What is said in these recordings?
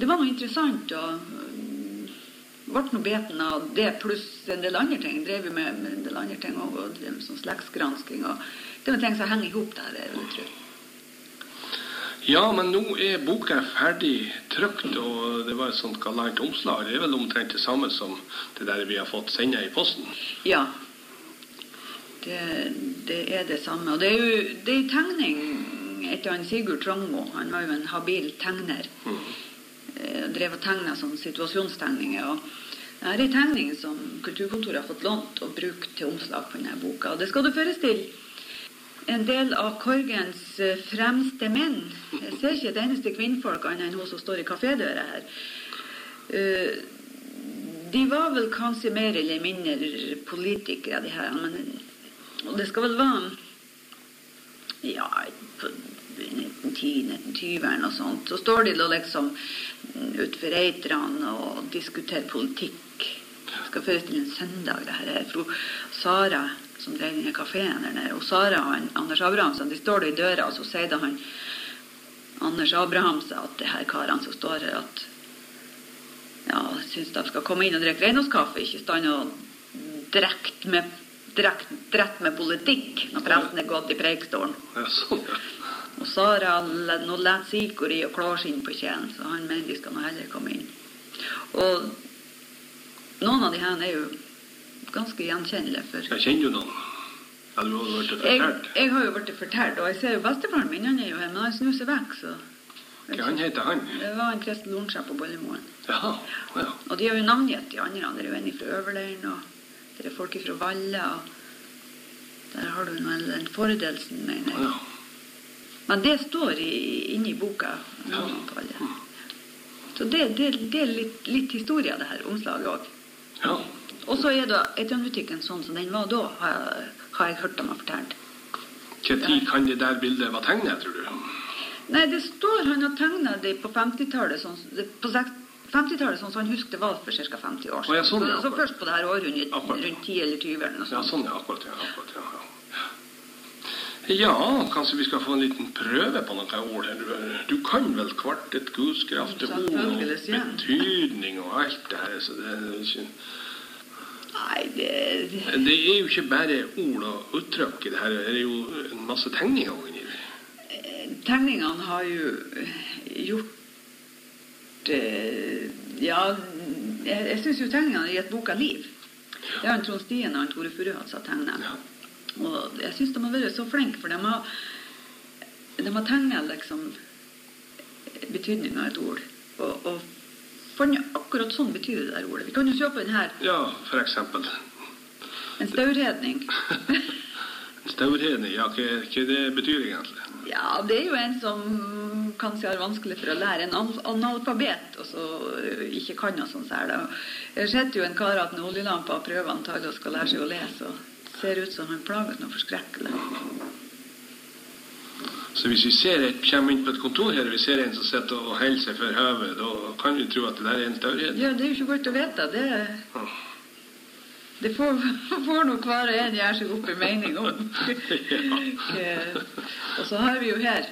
det var noe interessant, og ble noe beten av det, pluss en del andre ting. Drev vi med en del andre ting, og drev med sånn slektsgransking, og det var ting som henger ihop der, jeg vil tro. Ja, men nå boka ferdig trykt, og det var et sånt galant omslag. Det vel omtrent det samme som det der vi har fått sendet i posten. Ja, det det samme. Og det jo tegning etter han Sigurd Trongmo. Han var jo en habil tegner. Drev og tegnet sånne situasjonstegninger. Og det en tegning som Kulturkontoret har fått lånt og brukt til omslag på denne boka. Og det skal du forestille en del av Korgens fremste menn. Jeg ser ikke et eneste kvinnfolk annet enn hun som står i kafédøra her. De var vel kanskje mer eller mindre politikere, de her. Og det skal vel være, ja, på 1910-1920 og sånt. Så står de da liksom utfor Eitrene og diskuterer politikk. Jeg skal forestille en søndag, det her fra Sara, som drev denne kaféen der nede. Og Sara og Anders Abrahamsen, de står der i døra, og så sier da han, Anders Abrahamsen, at det her karene som står her, at ja, synes de skal komme inn og drikke reinåskaffe, ikke stand og drekt med politikk når presten gått i preikstolen. Ja, sånn, ja. Og Sara nå lett sikor i og klarskinn på kjelen, så han mener de skal nå heller komme inn. Og noen av de her jo ganske gjenkjennelige for... Jeg kjenner jo noen. Ja, du har vært fortalt. Jeg har jo vært fortalt, og jeg ser jo bestefaren min, han jo her, men han snuser vekk, så... Hva han heter han? Det var en Kristel Lornsjæ på Bollemoen. Jaha, ja. Og de har jo navngitt de andre. Det jo en fra Øverleiren, og det folk fra Valle, og der har du en Fordelsen, mener jeg. Ja. Men det står inne i boka. Ja. Så det litt historie, det her omslaget også. Ja. Og så det Eternbutikken sånn som den var da, har jeg hørt dem ha fortalt. Hva tid kan det der bildet være tegnet, tror du? Nei, det står han har tegnet det på 50-tallet, på 50-tallet sånn som han husker det var for ca. 50 år siden. Ja, sånn, ja, så først på det her århundret, rundt 10 eller 20 eller noe sånt. Ja, sånn, ja, akkurat, ja. Ja, kanskje vi skal få en liten prøve på noen ord her. Du kan vel kvartet, gudskraft, ord og betydning og alt det her, så det ikke... Nei, det jo ikke bare ord og uttrykk i det her, det jo en masse tegninger inni det. Tegningene har jo gjort, ja, jeg synes jo tegningene har gitt boka liv. Det en Trond Stien og en Tore Furuhatt som har tegnet. Ja. Og jeg synes de har vært så flinke, for de har tegnet liksom betydningen av et ord, og funnet akkurat sånn betyr det der ordet. Vi kan jo se på den her. Ja, for eksempel. En staurredning. En staurredning, ja, hva det betyr egentlig? Ja, det jo en som kanskje har vanskelig for å lære en analfabet, og så ikke kan noe sånt her. Jeg har sett jo en kar at en oljelampe og prøver antagelig og skal lære seg å lese, og ser ut som han plaget noe forskrekkelig. Så hvis vi kommer inn på et kontor her, og vi ser en som sitter og holder seg for høvet, da kan vi tro at det der en staurredning. Ja, det jo ikke godt å vite. Det får nok hver en gjøre seg opp i mening om. Og så har vi jo her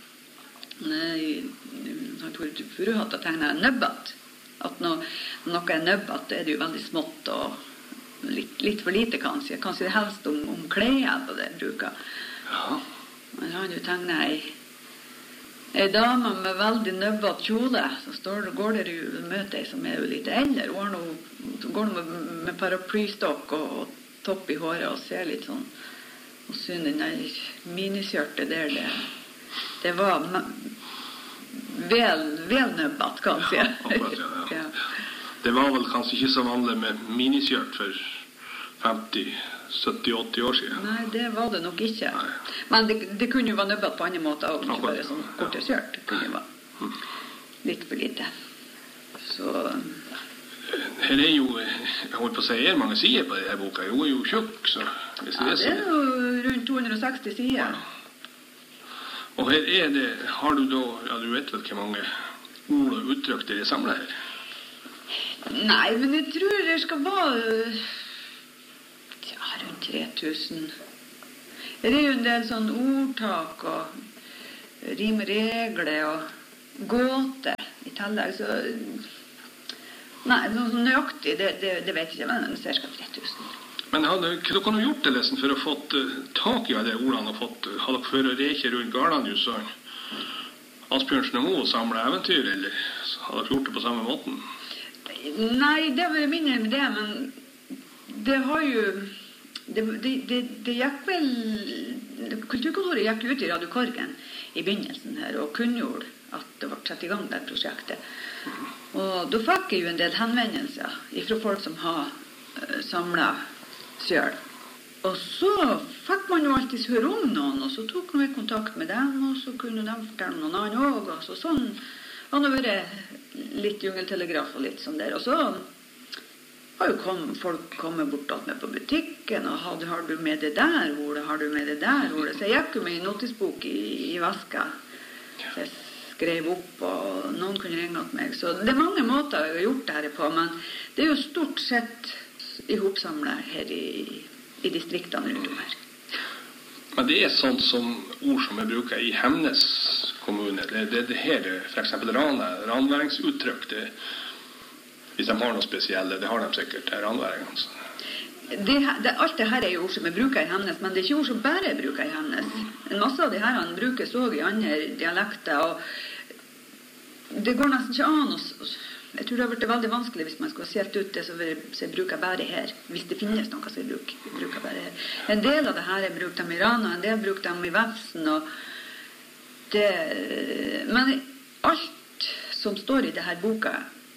Tore Furuhatt har tegnet nøbbat. At noe nøbbat, det jo veldig smått og litt for lite kanskje. Kanskje det helst om klær på det bruker. Ja. Men han jo tegnet ei dame med veldig nøbbat kjole, så går det jo møte ei som jo litt eldre, så går det med paraplystokk og topp i håret og ser litt sånn, og synes den der miniskjørtet der, det var vel nøbbat, kanskje. Ja, akkurat, ja. Det var vel kanskje ikke så vanlig med miniskjørt for 50-70-80 år siden. Nei, det var det nok ikke. Nei. Men det kunne jo være nøbbat på andre måter, og ikke bare sånn korte skjørt. Det kunne jo være litt for lite. Så... Her jo, jeg holdt på å si, mange sider på denne boka. Jo jo tjukk, så... Ja, det jo rundt 260 sider. Ja. Og her det, har du da, ja, du vet vel hvor mange ord og uttrykk dere samler her? Nei, men jeg tror det skal være... rundt 3000. Det jo en del sånn ordtak og rimregler, og gåte i tillegg, så nei, noe nøyaktig, det vet jeg ikke, men det ser skal 3000. Men hva har dere gjort det liksom for å fått tak i alle ordene og har dere for å reke rundt Garlandjus og Asbjørnsen og Moe og samle eventyr, eller har dere gjort det på samme måten? Nei, det var mindre med det, men det har jo det gikk vel Kulturkontoret gikk ut i Radio Korgen i begynnelsen her og kunngjorde at det var satt i gang det prosjektet. Og da fikk jeg jo en del henvendelser fra folk som har samlet selv. Og så fikk man jo alltid høre om noen, og så tok man kontakt med dem, og så kunne de fortelle noen annen også, og så sånn. Og det har vært litt jungeltelegraf og litt sånn der. Og så har jo folk kommet bort med på butikken, og har du med det der ordet, har du med det der ordet? Så jeg gikk jo med en notisbok i veska. Så jeg skrev opp, og noen kunne ringe til meg. Så det er mange måter jeg har gjort det her på, men det er jo stort sett ihopsamlet her i distriktene rundt om her. Men det er sånt som ord som jeg bruker i Hemnes kommune. Det her, for eksempel ranværingsuttrykk, hvis de har noe spesielle, det har de sikkert, ranværingene. Alt det her er jo ord som jeg bruker i Hemnes, men det er ikke ord som bare jeg bruker i Hemnes. En masse av de her brukes også i andre dialekter, og det går nesten ikke an å... Jeg tror det har vært veldig vanskelig hvis man skulle ha sett ut det som jeg bruker bare her, hvis det finnes noe som jeg bruker bare her. En del av det her jeg bruker dem i Rana, en del bruker dem i Vefsen, og det... Men alt som står i det her boka,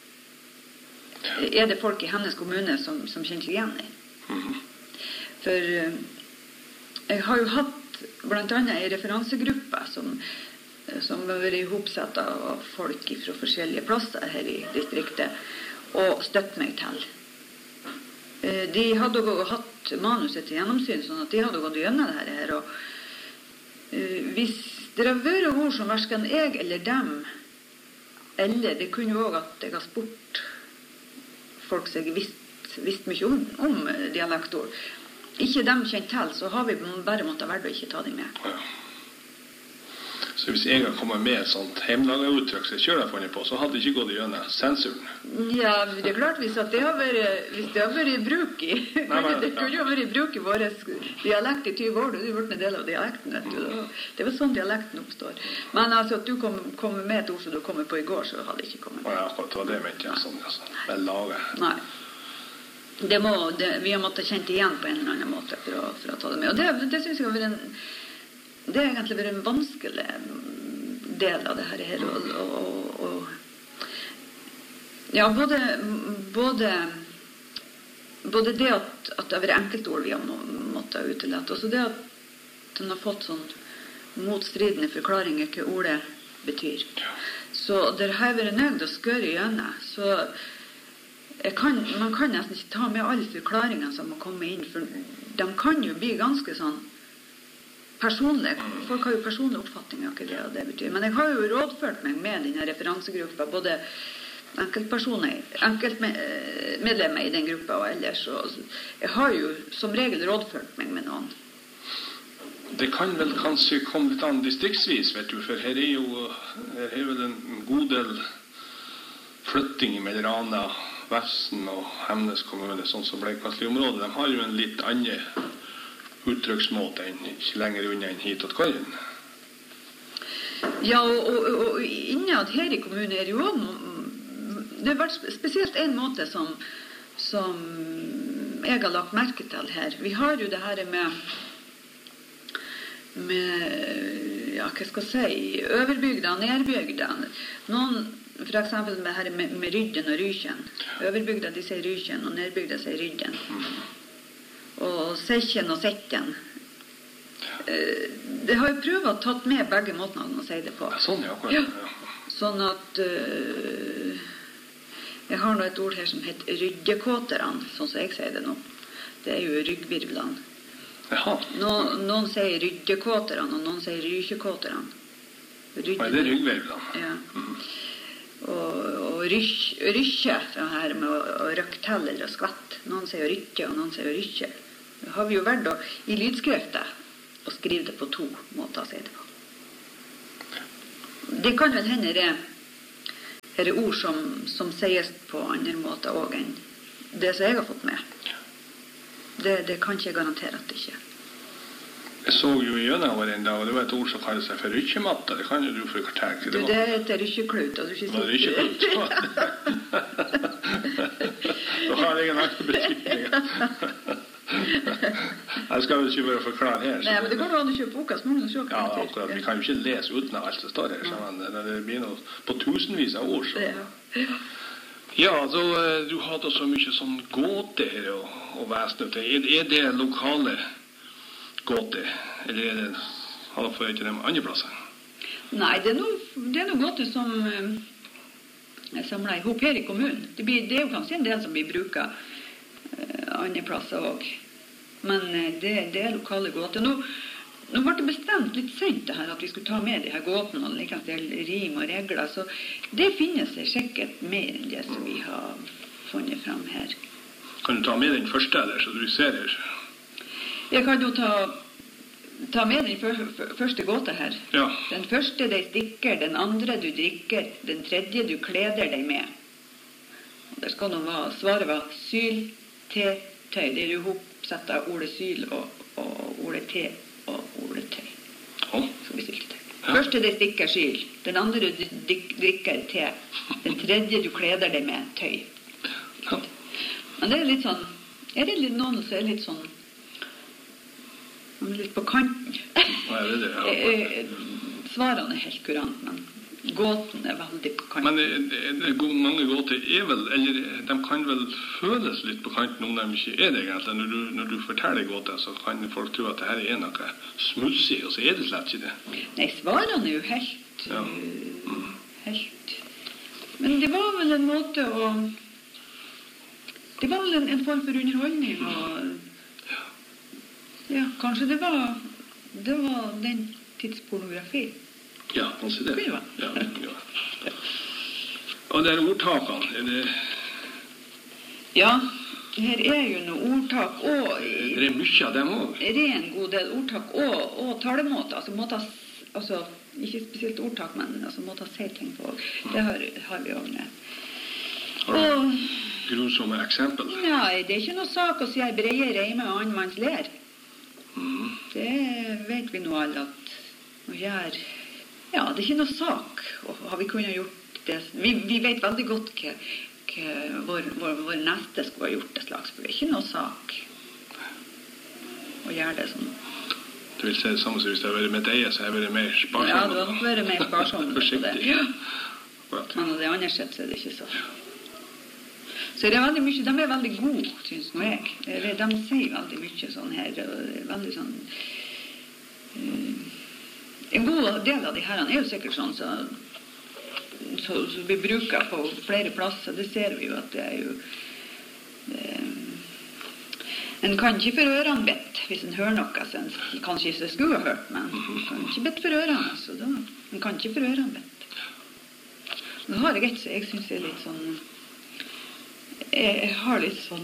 er det folk i Hemnes kommune som kjenner seg igjen i. For jeg har jo hatt blant annet en referansegruppe som har vært ihopsatt av folk fra forskjellige plasser her i distriktet, og støtt meg til. De hadde også hatt manuset til gjennomsyn, sånn at de hadde gått gjennom det her. Og hvis det har vært ord som hverken jeg eller dem, eller det kunne jo også at jeg har spurt folk som jeg visst mye om dialektord, ikke dem kjent til, så har vi bare måttet være å ikke ta dem med. Ja. Så hvis jeg har kommet med et sånt hjemmelaget uttrykk som jeg selv har funnet på, så hadde det ikke gått gjennom sensuren. Ja, det er klart hvis det har vært i bruk i, det kunne jo vært i bruk i vår dialekt i 20 år, det har vært en del av dialekten, vet du. Det var sånn dialekten oppstår. Men altså, at du kommer med et ord som du kommer på i går, så hadde det ikke kommet med. Ja, akkurat, det var det mente jeg sånn, altså. Vel laget. Nei. Vi har måttet kjent igjen på en eller annen måte for å ta det med. Og det synes jeg har vært det har egentlig vært en vanskelig del av det her. Ja, både det at det har vært enkeltord vi har måttet utelette, og så det at den har fått sånn motstridende forklaringer hva ordet betyr. Så det har vært nødt å skøre igjennom, så man kan nesten ikke ta med alle forklaringene som har kommet inn, for de kan jo bli ganske sånn personlig. Folk har jo personlig oppfatning av hva det betyr. Men jeg har jo rådført meg med denne referansegruppa, både enkeltmedlemmer i den gruppa og ellers. Og jeg har jo som regel rådført meg med noen. Det kan vel kanskje komme litt an distriktsvis, vet du, for her er vel en god del flytting mellom Rana, Vefsen og Hemnes kommune, sånn som Bleikvassli-området. De har jo en litt annen uttrykksmåte enn ikke lenger unna enn hit og Korgen. Ja, og innad her i kommunen er det jo det har vært spesielt en måte som jeg har lagt merke til her. Vi har jo det her med ja, hva skal jeg si, overbygda og nedbygda. Noen, for eksempel med Rydden og Rykjen. Overbygda, de sier Rykjen, og nedbygda sier Rydden. Og Sekken og Sekken. Det har jo prøvd å tatt med begge måtene å si det på. Sånn, ja. Ja. Sånn at jeg har nå et ord her som heter ryggekåterne, sånn som jeg sier det nå. Det er jo ryggvirvlene. Jaha. Noen sier ryggekåterne, og noen sier rykekåterne. Hva er det ryggvirvlene? Ja. Og rykke, det her med å røkke til eller å skvette. Noen sier rykke, og noen sier rykke. Det har vi jo vært i lydskriftet å skrive det på to måter å si det på. Det kan vel hende det er det ord som sies på andre måter også enn det som jeg har fått med. Det kan ikke jeg garantere at det ikke. Jeg så jo i Gjønavår en dag, og det var et ord som kaller seg for rykkematta. Det kan jo du fortelle. Det heter rykkeklut. Det var rykkeklut. Da har jeg en annen betydning. Jeg skal jo ikke bare forklare her. Nei, men det går an å kjøpe boka, så må du se hva det ja, akkurat. Vi kan jo ikke lese uten av alt som står her. Men det blir noe på tusenvis av ord. Så. Ja, så du har da så mye sånn gåter og væsne til. Er det lokale gåter, eller har du fått til dem andre plasser? Nei, det er noe gåter som er samlet i hop her i kommunen. Det er jo kanskje en del som blir bruket andre plasser også. Men det er lokale gåter. Nå ble det bestemt litt sent det her, at vi skulle ta med de her gåtene, og like til rim og regler, så det finnes sikkert mer enn det som vi har funnet frem her. Kan du ta med den første, eller så du ser her? Jeg kan jo ta med den første gåta her. Ja. Den første de stikker, den andre du drikker, den tredje du kleder deg med. Og der skal svaret var syl, te, tøy. Det er jo hopsett av ordet syl og ordet te og ordet tøy. Så vi stilte tøy. Ja. Første de stikker, syl. Den andre du drikker, te. Den tredje du kleder deg med, tøy. Ja. Men det er litt sånn, noen som er litt sånn, litt på kanten. Hva er det? Ja. Svarene er helt kurant, men gåten er veldig på kanten. Men det mange gåter er vel, eller de kan vel føles litt på kanten om de ikke er det egentlig. Når du forteller gåter, så kan folk tro at det her er noe smutsig, og så er det slett ikke det. Nei, svarene er jo helt, helt. Men det var vel en måte å, det var vel en form for underholdning, og ja, kanskje det var den tidspornografi. Ja, kanskje det. Ja. Og det er ordtakene, er det... Ja, her er jo noen ordtak, og... Det er mye av dem også. Det er en god del ordtak, og talemåter, altså måter, altså, ikke spesielt ordtak, men altså måter å si ting på. Det har vi også med. Har du grusomme eksempel? Nei, det er ikke noe sak å si jeg breie reime og annen manns ler. Det vet vi nå alle at å gjøre. Ja, det er ikke noe sak. Og har vi kunnet gjort det? Vi vet veldig godt hva vår neste skulle ha gjort det slags, for det er ikke noe sak å gjøre det sånn. Du vil si det samme som hvis det har vært med deg, så har jeg vært mer sparsom. Ja, det har vært mer sparsom. Forsiktig. Ja. Men det andre sett så er det ikke så. Så det er veldig mye, de er veldig gode, synes nå jeg. De sier veldig mye sånn her, veldig sånn... En god del av de herrene er jo sikkert sånn, så vi bruker på flere plasser, det ser vi jo at det er jo... En kan ikke for ørene bedt, hvis en hører noe, så en kanskje ikke skulle ha hørt, men en kan ikke bedt for ørene, så da... En kan ikke for ørene bedt. Nå har jeg et, så jeg synes det er litt sånn... Jeg har litt sånn...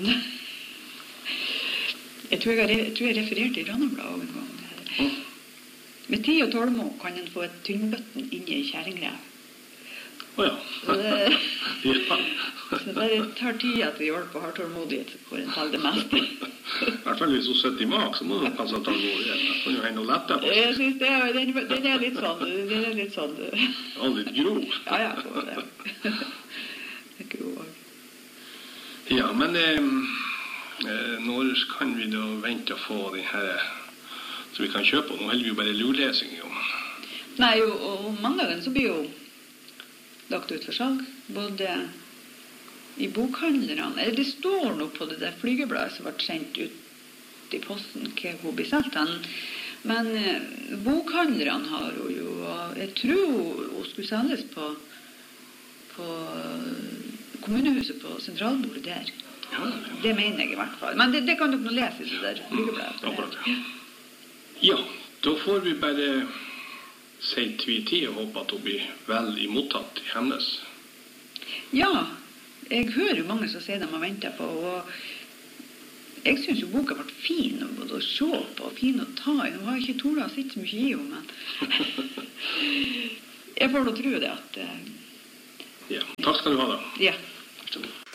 Jeg tror jeg refererte i Rannabladet en gang. Med 10 og 12 mål kan en få et tynnbøtten inne i kjæringrev. Ja. Så det tar tid at vi holder på har tålmodighet for en tal det meste. I hvert fall hvis hun sitter i mak, så må hun kanskje ta tålmodighet. Det kan jo hende noe lettere på. Jeg synes den er litt sånn... Den er litt sånn... Ja, litt grov. Ja, det er grov. Ja, men når kan vi da vente å få den her så vi kan kjøpe? Nå holder vi jo bare lurlesing. Nei, og mandagen så blir jo lagt ut for salg, både i bokhandlerne, eller det står noe på det der flygebladet som ble sendt ut i posten, hva hun blir solgt den. Men bokhandlerne har jo, jeg tror hun skulle selges på kommunehuset på sentralbordet der. Ja. Det mener jeg i hvert fall. Men det kan dere nå lese i det der flygebladet. Akkurat, ja. Ja, da får vi bare si tviti og håpe at hun blir vel imottatt i Hemnes. Ja, jeg hører jo mange som sier de har ventet på, og jeg synes jo boka ble fin både å se på og fin å ta i. Nå har jeg ikke tålet å sitte så mye i henne, men jeg får da tro det at Ja. Takk skal du ha da. Ja. Vær så god.